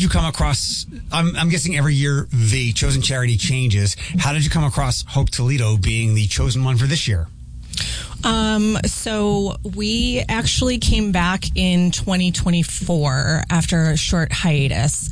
you come across, I'm guessing every year the chosen charity changes. How did you come across Hope Toledo being the chosen one for this year? So we actually came back in 2024 after a short hiatus.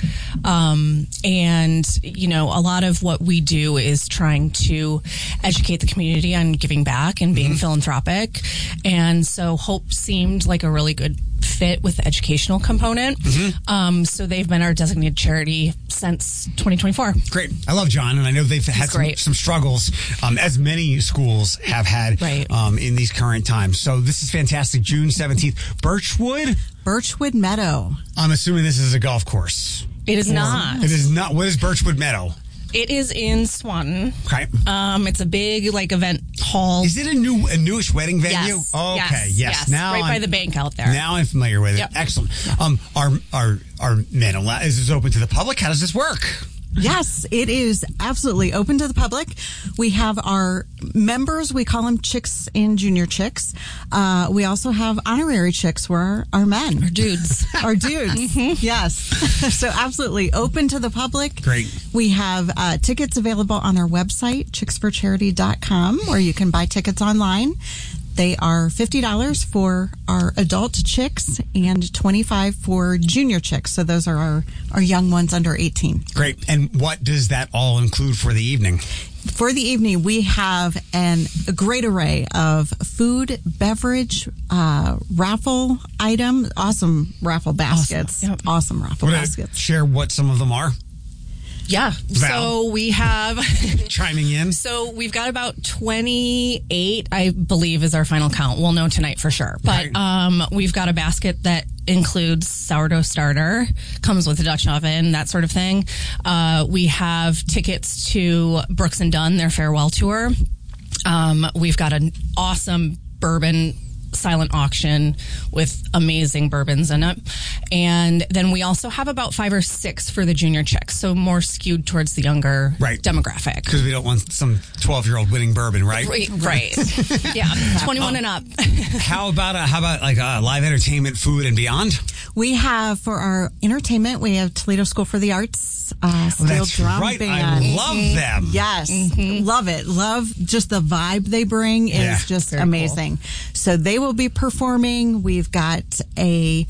And, you know, a lot of what we do is trying to educate the community on giving back and being philanthropic. And so Hope seemed like a really good fit with the educational component. So they've been our designated charity since 2024. Great. I love John, and I know they've had some struggles, as many schools have had in these current times. So this is fantastic. June 17th. Birchwood Meadow. I'm assuming this is a golf course. It is not. It is not. What is Birchwood Meadow? It is in Swanton. Okay. It's a big event hall. Is it a newish wedding venue? Yes. Okay. Yes. Now right by the bank out there. Now I'm familiar with it. Excellent. Are men allowed? Is this open to the public? How does this work? Yes, it is absolutely open to the public. We have our members, we call them chicks and junior chicks. We also have honorary chicks who are our men. Our dudes. Our dudes, yes. So absolutely open to the public. Great. We have tickets available on our website, chicksforcharity.com, where you can buy tickets online. They are $50 for our adult chicks and $25 for junior chicks. So those are our young ones under 18. Great. And what does that all include for the evening? For the evening, we have a great array of food, beverage, raffle item, awesome raffle baskets. Awesome raffle baskets. Share what some of them are. Yeah. Val? So we have chiming in. So we've got about 28, I believe, is our final count. We'll know tonight for sure. But we've got a basket that includes sourdough starter, comes with a Dutch oven, that sort of thing. We have tickets to Brooks and Dunn, their farewell tour. We've got an awesome bourbon silent auction with amazing bourbons in it. And then we also have about 5 or 6 for the junior chicks, so more skewed towards the younger demographic. Because we don't want some 12-year-old winning bourbon, right? Right. Yeah, 21 and up. How about like live entertainment, food, and beyond? We have, for our entertainment, we have Toledo School for the Arts, steel drum band. I love them. Yes, love it. Love just the vibe they bring is just very amazing. Cool. So they will be performing. We've got a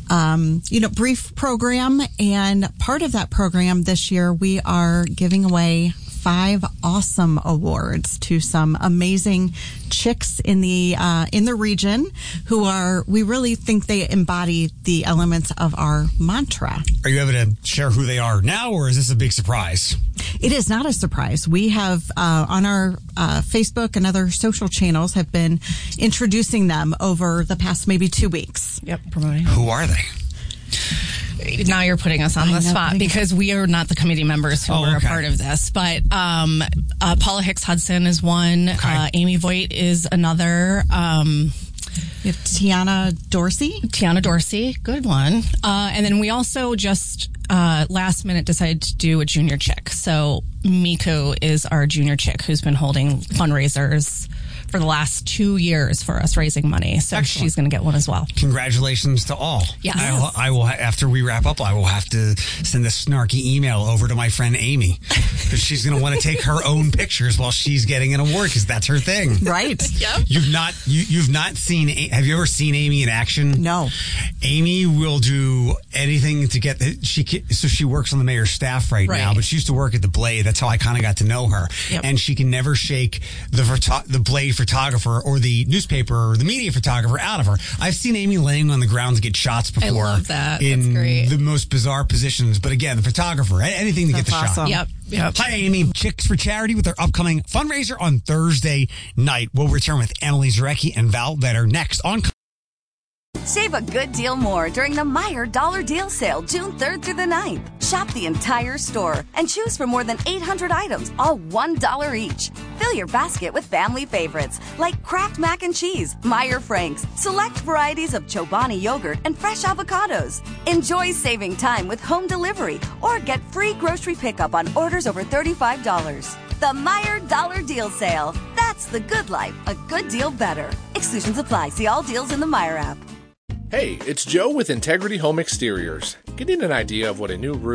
brief program, and part of that program this year we are giving away 5 awesome awards to some amazing chicks in the region who we really think they embody the elements of our mantra. Are you able to share who they are now, or is this a big surprise? It is not a surprise. We have on our Facebook and other social channels have been introducing them over the past maybe 2 weeks. Yep, promoting. Who are they? Now you're putting us on the spot because we are not the committee members who were a part of this. But Paula Hicks Hudson is one. Okay. Amy Voigt is another. We have Tiana Dorsey, good one. And then we also just last minute decided to do a junior chick. So Miku is our junior chick who's been holding fundraisers for the last 2 years for us, raising money. So she's going to get one as well. Congratulations to all. Yes. I will, after we wrap up, I will have to send a snarky email over to my friend Amy because she's going to want to take her own pictures while she's getting an award because that's her thing. Right. Yep. You've not seen, have you ever seen Amy in action? No. Amy will do anything to get, so she works on the mayor's staff right now, but she used to work at the Blade. That's how I kind of got to know her. Yep. And she can never shake the Blade photographer or the newspaper or the media photographer out of her. I've seen Amy laying on the ground to get shots before. I love that. In That's great. The most bizarre positions. But again, the photographer, anything to get the shot. Yep. Hi, Amy. Chicks for Charity with their upcoming fundraiser on Thursday night. We'll return with Emily Zarecki and Val Vetter next on. Save a good deal more during the Meijer Dollar Deal Sale, June 3rd through the 9th. Shop the entire store and choose from more than 800 items, all $1 each. Fill your basket with family favorites like Kraft Mac and Cheese, Meijer Franks, select varieties of Chobani yogurt, and fresh avocados. Enjoy saving time with home delivery or get free grocery pickup on orders over $35. The Meijer Dollar Deal Sale. That's the good life, a good deal better. Exclusions apply. See all deals in the Meijer app. Hey, it's Joe with Integrity Home Exteriors. Getting an idea of what a new roof